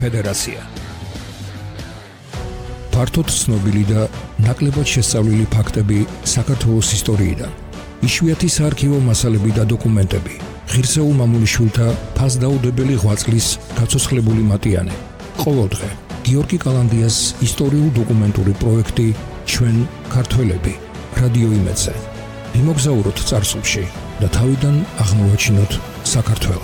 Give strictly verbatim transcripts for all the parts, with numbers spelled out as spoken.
ფედერაცია. ფართოდ ცნობილი და ნაკლებად შესწავლილი ფაქტები საქართველოს ისტორიიდან. იშვიათი საარქივო მასალები და დოკუმენტები. ღირსეულ მამულიშვილთა ფასდაუდებელი ღვაწლის გაცოცხლებული მატიანე. ყოველდღე გიორგი კალანდიას ისტორიულ-დოკუმენტური პროექტი ჩვენ ქართველები რადიო იმედზე. ვიმოგზაუროთ წარსულში და თავიდან აღმოვაჩინოთ საქართველო.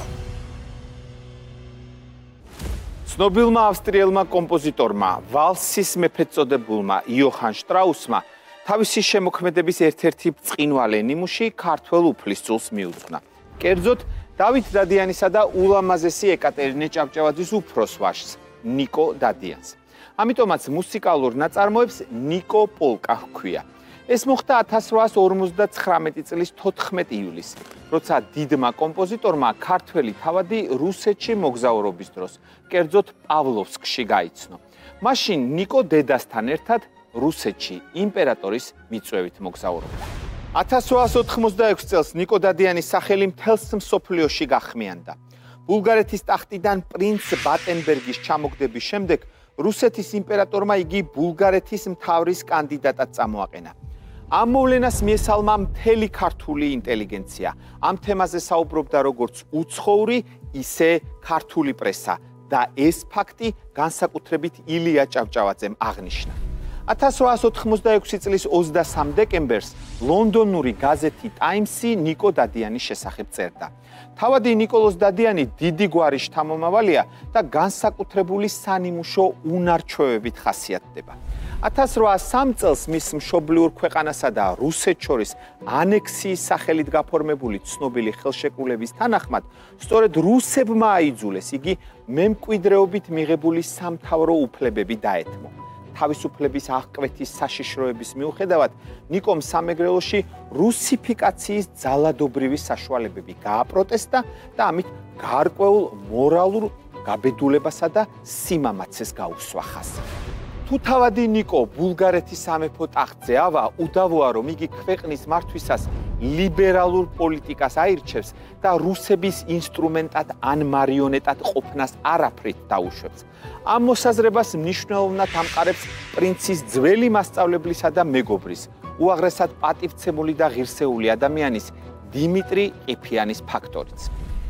ცნობილმა ავსტრიელმა კომპოზიტორმა, ვალსის მეფედ წოდებულმა იოჰან შტრაუსმა თავისი შემოქმედების ერთ-ერთი ბრწყინვალე ნიმუში ქართველ უფლისწულს მიუძღვნა. კერძოდ, დავით დადიანისა და ულამაზესი ეკატერინე ჭავჭავაძის უფროს ვაჟს, ნიკო დადიანს. ამიტომაც მუსიკალურ ნაწარმოებს ნიკო პოლკა ჰქვია. ეს მოხდა ათას რვაას ორმოცდაცხრამეტი წლის თოთხმეტი ივლისს, როცა დიდმა კომპოზიტორმა ქართველი თავადი რუსეთში მოგზაურობის დროს, კერძოდ პავლოვსკში გაიცნო. მაშინ ნიკო დედასთან ერთად რუსეთში იმპერატორის მიწვევით მოგზაურობდა. ათას რვაას ოთხმოცდაექვსი წელს ნიკო დადიანის სახელი მთელს მსოფლიოში გახმიანდა. ბულგარეთის ტახტიდან პრინც ბატენბერგის ჩამოგდების შემდეგ რუსეთის იმპერატორმა იგი ბულგარეთის მთავრის კანდიდატად წამოაყენა. ამ მოვლენას მიესალმა მთელი ქართული ინტელიგენცია. ამ თემაზე საუბრობდა როგორც უცხოური, ისე ქართული პრესა და ეს ფაქტი განსაკუთრებით ილია ჭავჭავაძემ აღნიშნა. ათას რვაას ოთხმოცდაექვსი წლის ოცდასამ დეკემბერს ლონდონური გაზეთი ტაიმსი ნიკო დადიანის შესახებ წერდა. თავადი ნიკოლოზ დადიანი დიდი გვარის შთამომავალია და განსაკუთრებული სანიმუშო უნარ-ჩვევებით ხასიათდება. ათას რვაას სამი წელს მის მშობლიურ ქვეყანასა და რუსეთს შორის ანექსიის სახელით გაფორმებული ცნობილი ხელშეკრულების თანახმად, სწორედ რუსებმა აიძულეს იგი მემკვიდრეობით მიღებული სამთავრო უფლებები დაეთმო. თავისუფლების აღკვეთის საშიშროების მიუხედავად, ნიკომ სამეგრელოში რუსიფიკაციის ძალადობრივი საშუალებები გააპროტესტა და ამით გარკვეულ მორალურ გაბედულებასა და სიმამაცეს გაუსვა ხაზი. თუ თავადი ნიკო ბულგარეთის სამეფო ტახტზე ავა, უდავოა რომ იგი ქვეყნის მართვისას ლიბერალურ პოლიტიკას აირჩევს და რუსების ინსტრუმენტად ან მარიონეტად ყოფნას არაფრით დაუშვებს. ამ მოსაზრებას მნიშვნელოვნად ამყარებს პრინცის ძველი მასწავლებლისა და მეგობრის, უაღრესად პატივცემული და ღირსეული ადამიანის დიმიტრი ყიფიანის ფაქტორიც.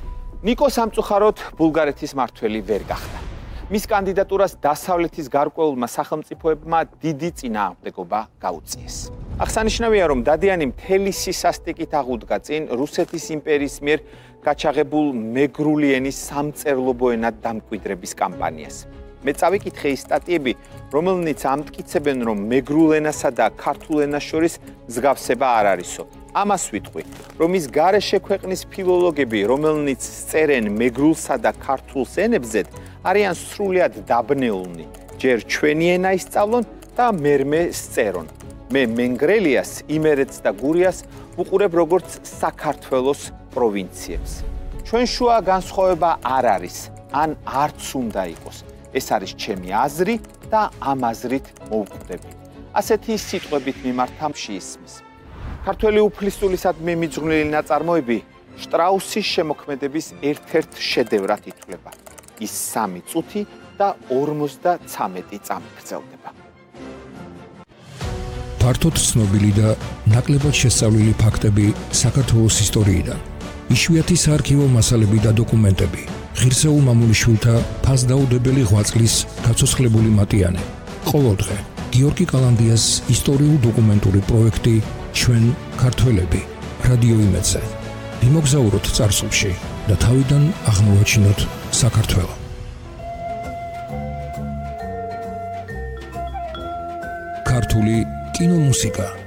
ნიკო სამწუხაროდ ბულგარეთის მართველი ვერ გახდა. მის კანდიდატურას დასავლეთის გარკვეულმა სახელმწიფოებმა დიდი წინააღმდეგობა გაუწიეს. აღსანიშნავია, რომ დადიანი მთელი სისასტიკით აღუდგა წინ რუსეთის იმპერიის მიერ გაჩაღებულ მეგრული ენის სამწერლობო ენად დამკვიდრების კამპანიას. მე წავიკითხე ის სტატიები, რომელნიც ამტკიცებენ, რომ მეგრულ ენასა და ქართულ ენას შორის მსგავსება არ არისო. ამას ვიტყვი, რომ ის გარეშე ქვეყნის ფილოლოგები, რომელნიც წერენ მეგრულსა და ქართულს ენებზე, არიან სრულიად დაბნეულნი. ჯერ ჩვენი ენა ისწავლონ და მერმე სწერონ. მე მენგრელიას, იმერეთს და გურიას ვუყურებ როგორც საქართველოს პროვინციებს. ჩვენ შუა განსხვავება არ არის, ან არც უნდა იყოს. ეს არის ჩემი აზრი და ამ აზრით მოვკვდები. ასეთი სიტყვებით მიმართავში ისმის. ქართველი უფლისწულისადმი მიძღვნილი ნაწარმოები შტრაუსის შემოქმედების ერთ-ერთ შედევრად ითვლება. ის სამი წუთი და ორმოცდაცამეტი წამი გრძელდება. ფართოდ ცნობილი და ნაკლებად შესწავლილი ფაქტები საქართველოს ისტორიიდან. იშვიათი საარქივო მასალები და დოკუმენტები. ღირსეულ მამულიშვილთა ფასდაუდებელი ღვაწლის გაცოცხლებული მატიანე. ყოველდღე გიორგი კალანდიას ისტორიულ-დოკუმენტური პროექტი ჩვენ ქართველები რადიო იმედზე. ვიმოგზაუროთ წარსულში და თავიდან აღმოვაჩინოთ საქართველო. ქართული კინომუსიკა.